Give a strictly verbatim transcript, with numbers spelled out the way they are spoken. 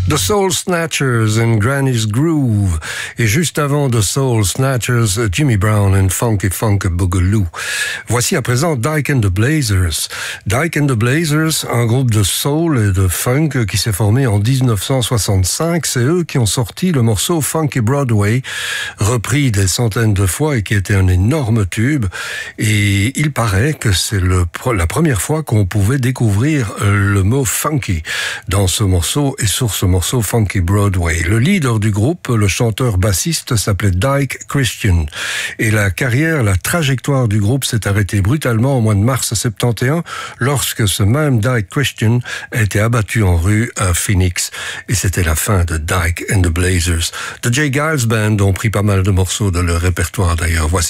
The Soul Snatchers and Granny's Groove. Et juste avant The Soul Snatchers, Jimmy Brown and Funky Funk Boogaloo. Voici à présent Dyke and the Blazers. Dyke and the Blazers, un groupe de soul et de funk qui s'est formé en dix-neuf cent soixante-cinq. C'est eux qui ont sorti le morceau Funky Broadway, repris des centaines de fois et qui était un énorme tube. Et il paraît que c'est le, la première fois qu'on pouvait découvrir le mot funky dans ce morceau et sur ce morceau Funky Broadway. Le leader du groupe, le chanteur bassiste, s'appelait Dyke Christian. Et la carrière, la trajectoire du groupe s'est arrêtée brutalement au mois de mars soixante et onze lorsque ce même Dyke Christian a été abattu en rue à Phoenix. Et c'était la fin de Dyke and the Blazers. The J. Geils Band ont pris pas mal de morceaux de leur répertoire d'ailleurs. Voici